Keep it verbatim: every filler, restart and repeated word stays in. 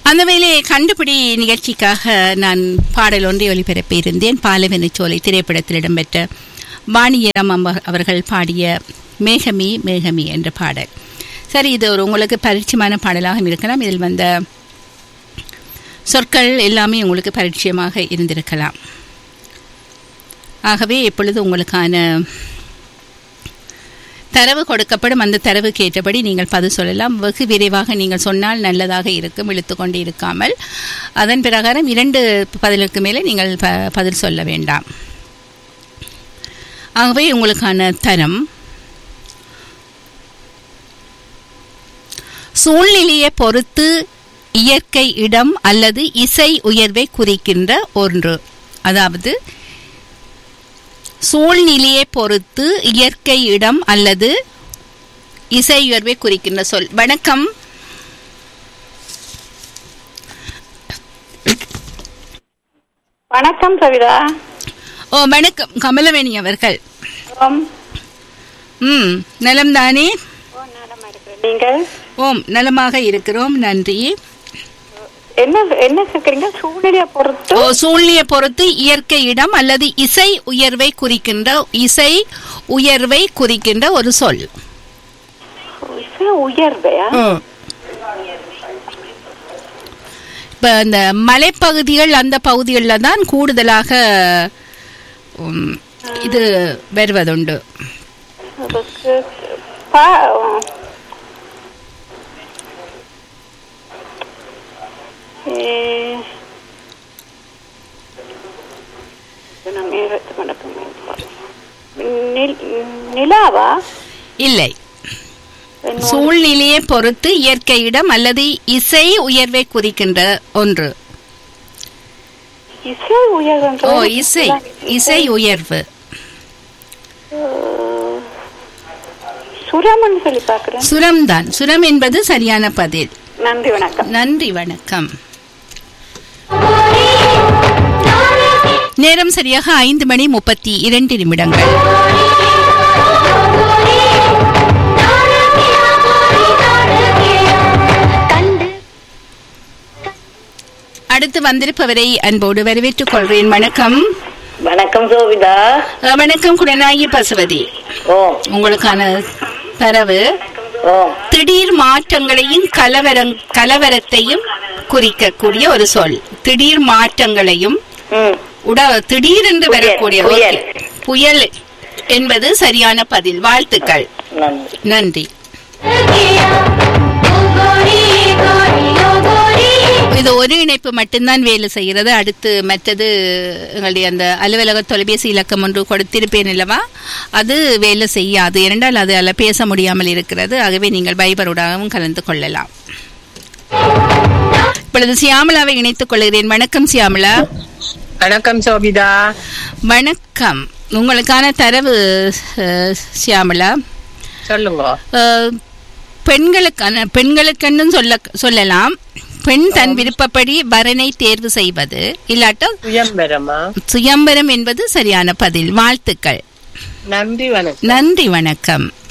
அந்த வேளையை கண்டுபிடி நிகழ்ச்சிக்காக நான் பாடல் ஒன்றை ஒளிபரப்பியிருந்தேன். பாலவெனச்சோலை திரைப்படத்தில் இடம்பெற்ற வாணியரம் அவர்கள் பாடிய மேகமே மேகமே என்ற பாடல். சரி, இது ஒரு உங்களுக்கு பரிச்சயமான பாடலாக இருக்கலாம். இதில் வந்த சொற்கள் எல்லாமே உங்களுக்கு பரிச்சயமாக இருந்திருக்கலாம். ஆகவே இப்பொழுது உங்களுக்கான தரவு கொடுக்கப்படும். அந்த தரவுக்கு ஏற்றபடி நீங்கள் பதில் சொல்லலாம். வெகு விரைவாக நீங்கள் சொன்னால் நல்லதாக இருக்கும், இழுத்து கொண்டு இருக்காமல். அதன் பிரகாரம் இரண்டு பதிலுக்கு மேலே நீங்கள் ப பதில் சொல்ல வேண்டாம். ஆகவே உங்களுக்கான தரம் சூழ்நிலையை பொறுத்து இயற்கை இடம் அல்லது இசை உயர்வை குறிக்கின்ற ஒன்று. அதாவது சூழ்நிலையை பொறுத்து இயற்கை இடம் அல்லது இசை உயர்வை குறிக்கின்ற சொல். வணக்கம். வணக்கம் சவிதா. ஓ வணக்கம் கமலவேணி அவர்கள். ம் நலம் தானே? நீங்கள்? ஓம் நலமாக இருக்கிறோம், நன்றி. என்ன என்ன சொல்றீங்க? சூழ்நிலையை பொறுத்து ஓ சூழ்நிலையை பொறுத்து இயற்கை இடம் அல்லது இசை உயர்வை குறிக்கின்ற இசை உயர்வை குறிக்கின்ற ஒரு சொல். இசை உயர்வையா? இப்ப இந்த மலைப்பகுதிகள் அந்த பகுதிகளில் தான் கூடுதலாக இது வருவதுண்டு. நிலாவா? இல்லை, சூழ்நிலையை பொறுத்து இயற்கை இடம் அல்லது இசை உயர்வை குறிக்கின்ற ஒன்று. இசை உயர்வு? ஓ இசை இசை உயர்வு. சுரம் சொல்லி பார்க்கிறேன். சுரம் தான். சுரம் என்பது சரியான பதில். நன்றி வணக்கம். நன்றி வணக்கம். நேரம் சரியாக ஐந்து மணி முப்பத்தி இரண்டு நிமிடங்கள். அடுத்து வந்திருப்பவரை அன்போடு வரவேற்றுக் கொள்கிறேன். வணக்கம். வணக்கம் சோபிதா. வணக்கம் குணநாயகி பசுவதி. உங்களுக்கான தரவு திடீர் மாற்றங்களையும் கலவரம் கலவரத்தையும் குறிக்கக்கூடிய ஒரு சொல். திடீர் மாற்றங்களையும் உட திடீரென்று வரக்கூடிய புயல் என்பது சரியான பதில். வாழ்த்துக்கள். நன்றி. இது ஒரு இணைப்பு மட்டும்தான் வேலை செய்கிறது. அடுத்து மற்றது எங்களுடைய அந்த அலுவலக தொலைபேசி இலக்கம் ஒன்று கொடுத்திருப்பேன் அல்லவா, அது வேலை செய்யாது. இரண்டால் அது அதில் பேச முடியாமல் இருக்கிறது. ஆகவே நீங்கள் பைபருடாகவும் கலந்து கொள்ளலாம். இப்பொழுது சியாமலாவை இணைத்துக் கொள்கிறேன். வணக்கம் சியாமலா. வணக்கம் சோபிதா. வணக்கம். உங்களுக்கான தரவு சியாமலா சொல்லுங்க. பெண்களுக்கான பெண்களுக்குன்னு சொல்ல சொல்லலாம். பெண் தன் விருப்பப்படி வரனை தேர்வு செய்வது இல்லாட்ட சுயம்பரமா? சுயம்பரம் என்பது சரியான பதில். வாழ்த்துக்கள். நன்றி வணக்கம். நன்றி வணக்கம்.